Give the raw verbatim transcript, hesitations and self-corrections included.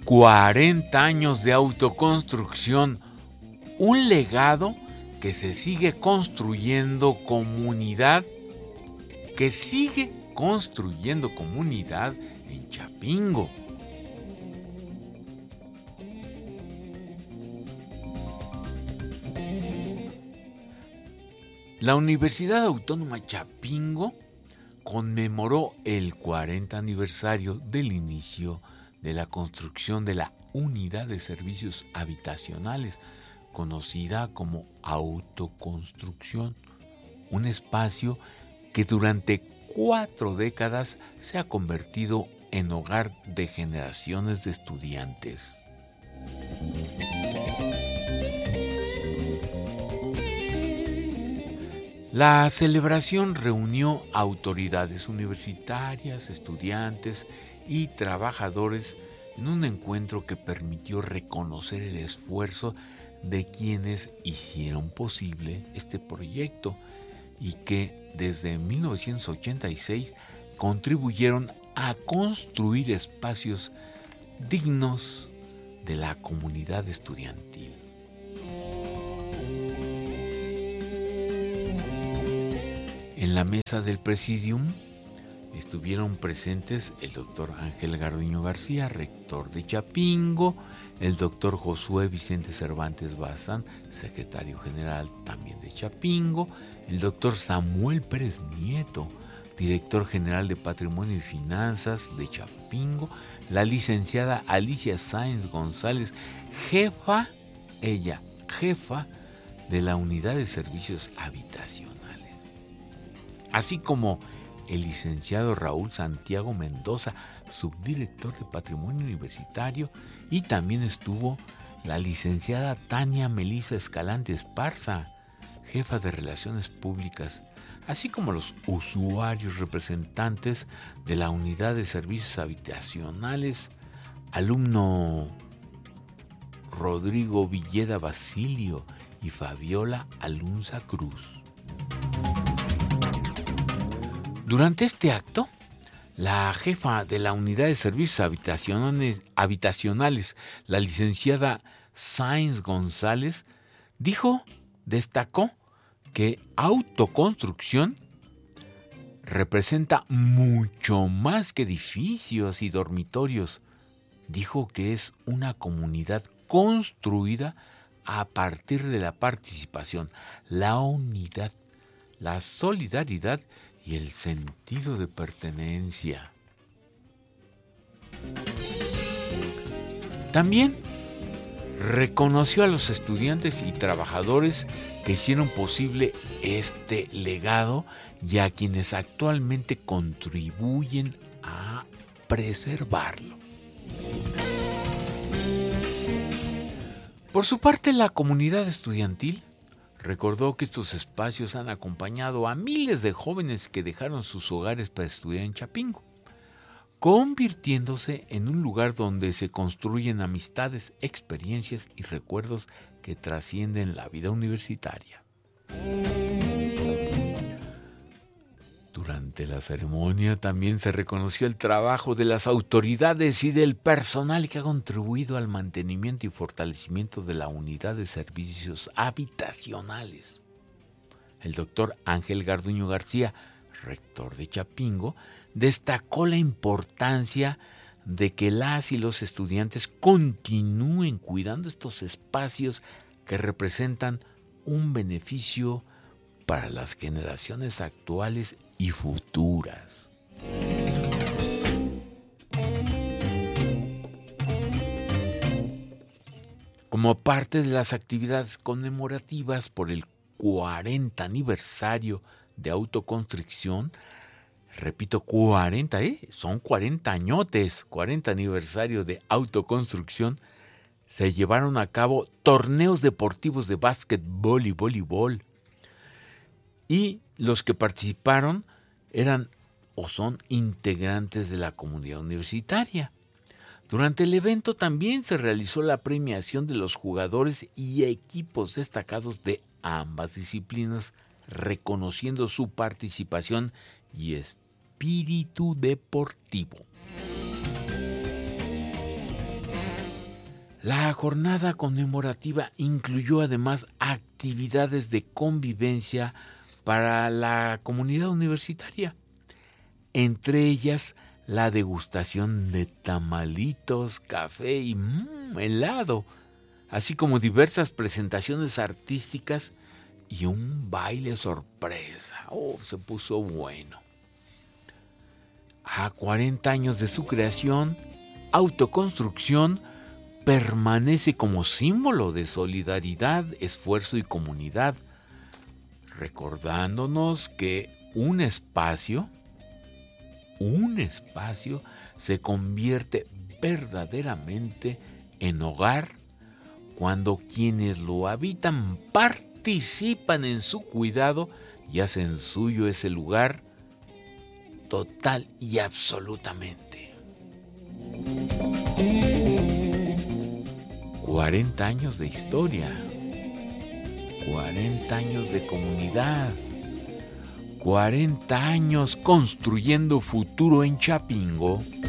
cuarenta años de autoconstrucción, un legado que se sigue construyendo comunidad, que sigue construyendo comunidad en Chapingo. La Universidad Autónoma Chapingo conmemoró el cuarenta aniversario del inicio de la construcción de la Unidad de Servicios Habitacionales, conocida como autoconstrucción, un espacio que durante cuatro décadas se ha convertido en hogar de generaciones de estudiantes. La celebración reunió autoridades universitarias, estudiantes y trabajadores en un encuentro que permitió reconocer el esfuerzo de quienes hicieron posible este proyecto y que desde mil novecientos ochenta y seis contribuyeron a construir espacios dignos de la comunidad estudiantil. En la mesa del Presidium estuvieron presentes el doctor Ángel Garduño García, rector de Chapingo, el doctor Josué Vicente Cervantes Bazán, secretario general también de Chapingo, el doctor Samuel Pérez Nieto, director general de Patrimonio y Finanzas de Chapingo, la licenciada Alicia Sáenz González, jefa, ella, jefa de la Unidad de Servicios Habitacionales, así como el licenciado Raúl Santiago Mendoza, subdirector de Patrimonio Universitario, y también estuvo la licenciada Tania Melisa Escalante Esparza, jefa de Relaciones Públicas, así como los usuarios representantes de la Unidad de Servicios Habitacionales, alumno Rodrigo Villeda Basilio y Fabiola Alunza Cruz. Durante este acto, la jefa de la Unidad de Servicios Habitacionales, habitacionales la licenciada Sáenz González, dijo, destacó que autoconstrucción representa mucho más que edificios y dormitorios. Dijo que es una comunidad construida a partir de la participación, la unidad, la solidaridad y el sentido de pertenencia. También reconoció a los estudiantes y trabajadores que hicieron posible este legado y a quienes actualmente contribuyen a preservarlo. Por su parte, la comunidad estudiantil recordó que estos espacios han acompañado a miles de jóvenes que dejaron sus hogares para estudiar en Chapingo, convirtiéndose en un lugar donde se construyen amistades, experiencias y recuerdos que trascienden la vida universitaria. Durante la ceremonia también se reconoció el trabajo de las autoridades y del personal que ha contribuido al mantenimiento y fortalecimiento de la Unidad de Servicios Habitacionales. El doctor Ángel Garduño García, rector de Chapingo, destacó la importancia de que las y los estudiantes continúen cuidando estos espacios que representan un beneficio para las generaciones actuales y futuras. Como parte de las actividades conmemorativas por el cuarenta aniversario de autoconstrucción, repito, cuarenta, ¿eh? Son cuarenta añotes, cuarenta aniversario de autoconstrucción, se llevaron a cabo torneos deportivos de básquetbol y voleibol. Y los que participaron eran o son integrantes de la comunidad universitaria. Durante el evento también se realizó la premiación de los jugadores y equipos destacados de ambas disciplinas, reconociendo su participación y espíritu deportivo. La jornada conmemorativa incluyó además actividades de convivencia para la comunidad universitaria, entre ellas la degustación de tamalitos, café y mmm, helado, así como diversas presentaciones artísticas y un baile sorpresa. Oh, se puso bueno. A cuarenta años de su creación, Autoconstrucción permanece como símbolo de solidaridad, esfuerzo y comunidad, recordándonos que un espacio, un espacio se convierte verdaderamente en hogar cuando quienes lo habitan participan en su cuidado y hacen suyo ese lugar total y absolutamente. cuarenta años de historia, cuarenta años de comunidad, cuarenta años construyendo futuro en Chapingo.